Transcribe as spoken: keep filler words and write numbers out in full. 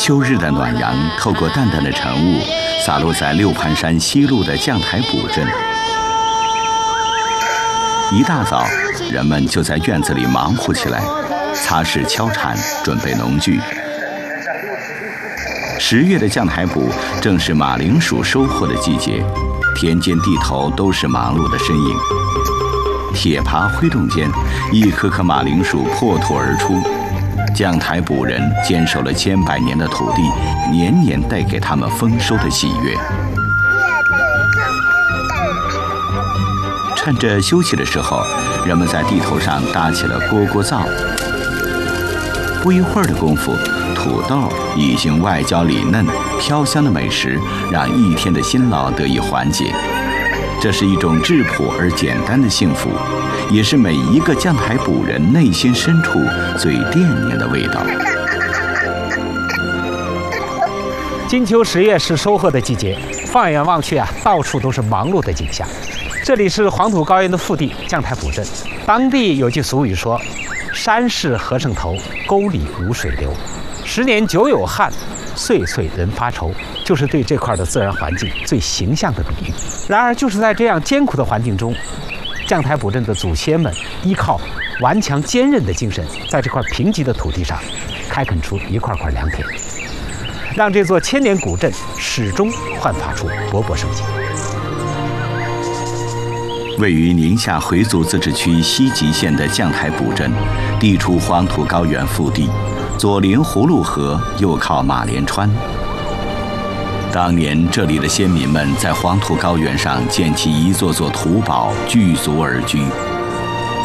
秋日的暖阳透过淡淡的晨雾，洒落在六盘山西路的将台堡镇。一大早，人们就在院子里忙活起来，擦拭、敲铲，准备农具。十月的将台堡正是马铃薯收获的季节，田间地头都是忙碌的身影。铁耙挥动间，一颗颗马铃薯破土而出。将台堡人坚守了千百年的土地，年年带给他们丰收的喜悦。趁着休息的时候，人们在地头上搭起了蝈蝈灶。不一会儿的功夫，土豆已经外焦里嫩，飘香的美食让一天的辛劳得以缓解。这是一种质朴而简单的幸福，也是每一个将台堡人内心深处最惦念的味道。 金秋十月是收获的季节，放眼望去啊，到处都是忙碌的景象。这里是黄土高原的腹地将台堡镇，当地有句俗语说：“山势和尚头，沟里无水流。十年久有旱，岁岁人发愁。”就是对这块的自然环境最形象的比喻。然而，就是在这样艰苦的环境中，将台堡镇的祖先们依靠顽强坚韧的精神，在这块贫瘠的土地上开垦出一块块良田，让这座千年古镇始终焕发出勃勃生机。 位于宁夏回族自治区西吉县的将台堡镇，地处黄土高原腹地，左临葫芦河，右靠马连川。当年这里的先民们在黄土高原上建起一座座土堡，聚族而居，